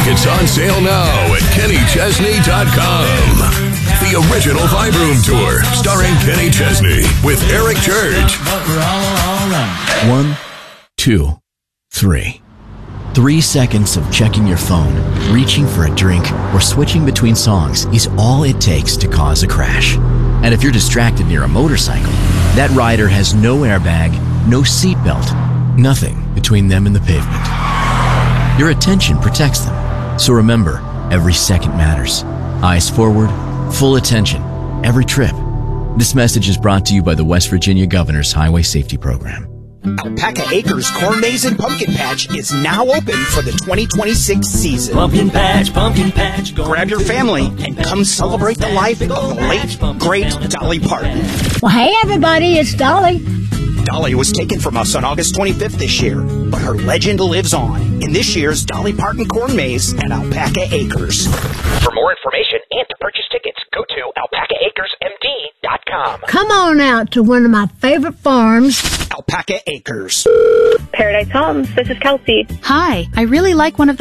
Tickets on sale now at KennyChesney.com. The original Vibe Room Tour, starring Kenny Chesney with Eric Church. 1, 2, 3. 3 seconds of checking your phone, reaching for a drink, or switching between songs is all it takes to cause a crash. And if you're distracted near a motorcycle, that rider has no airbag, no seatbelt, nothing between them and the pavement. Your attention protects them. So remember, every second matters. Eyes forward, full attention, every trip. This message is brought to you by the West Virginia Governor's Highway Safety Program. Alpaca Acres Corn Maze and Pumpkin Patch is now open for the 2026 season. Pumpkin Patch. Grab your family and come celebrate the life of the late, great Dolly Parton. Well, hey, everybody, it's Dolly. Dolly was taken from us on August 25th this year, but her legend lives on in this year's Dolly Parton Corn Maze at Alpaca Acres. For more information and to purchase tickets, go to alpacaacresmd.com. Come on out to one of my favorite farms, Alpaca Acres. Paradise Homes, this is Kelsey. Hi, I really like one of the